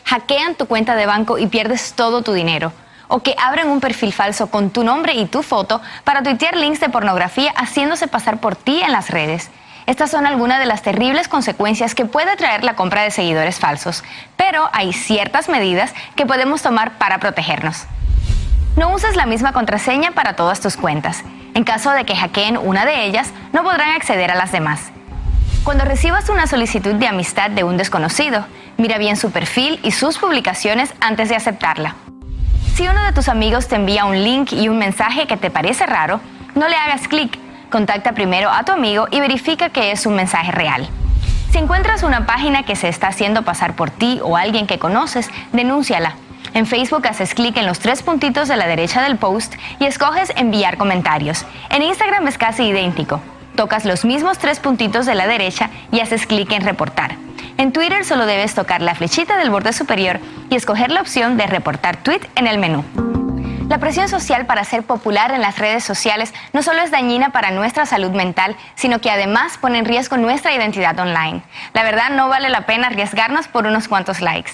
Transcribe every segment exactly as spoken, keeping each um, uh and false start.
hackean tu cuenta de banco y pierdes todo tu dinero. O que abren un perfil falso con tu nombre y tu foto para tuitear links de pornografía haciéndose pasar por ti en las redes. Estas son algunas de las terribles consecuencias que puede traer la compra de seguidores falsos, pero hay ciertas medidas que podemos tomar para protegernos. No uses la misma contraseña para todas tus cuentas. En caso de que hackeen una de ellas, no podrán acceder a las demás. Cuando recibas una solicitud de amistad de un desconocido, mira bien su perfil y sus publicaciones antes de aceptarla. Si uno de tus amigos te envía un link y un mensaje que te parece raro, no le hagas clic. Contacta primero a tu amigo y verifica que es un mensaje real. Si encuentras una página que se está haciendo pasar por ti o alguien que conoces, denúnciala. En Facebook haces clic en los tres puntitos de la derecha del post y escoges enviar comentarios. En Instagram es casi idéntico. Tocas los mismos tres puntitos de la derecha y haces clic en reportar. En Twitter solo debes tocar la flechita del borde superior y escoger la opción de reportar tweet en el menú. La presión social para ser popular en las redes sociales no solo es dañina para nuestra salud mental, sino que además pone en riesgo nuestra identidad online. La verdad, no vale la pena arriesgarnos por unos cuantos likes.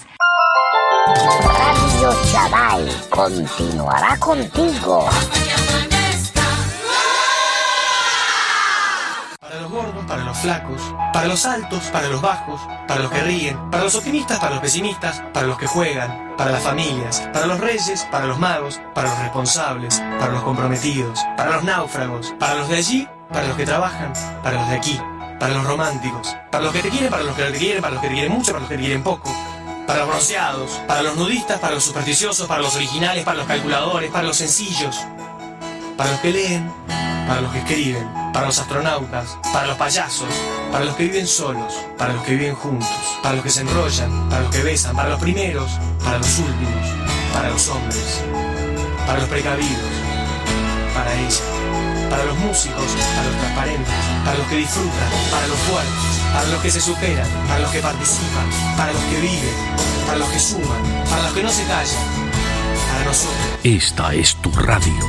Radio Chaval continuará contigo. Para los gordos, para los flacos, para los altos, para los bajos, para los que ríen, para los optimistas, para los pesimistas, para los que juegan, para las familias, para los reyes, para los magos, para los responsables, para los comprometidos, para los náufragos, para los de allí, para los que trabajan, para los de aquí, para los románticos, para los que te quieren, para los que no te quieren, para los que te quieren mucho, para los que te quieren poco, para los bronceados, para los nudistas, para los supersticiosos, para los originales, para los calculadores, para los sencillos, para los que leen, para los que escriben, para los astronautas, para los payasos, para los que viven solos, para los que viven juntos, para los que se enrollan, para los que besan, para los primeros, para los últimos, para los hombres, para los precavidos, para ella, para los músicos, para los transparentes, para los que disfrutan, para los fuertes, para los que se superan, para los que participan, para los que viven, para los que suman, para los que no se callan, para nosotros. Esta es tu radio.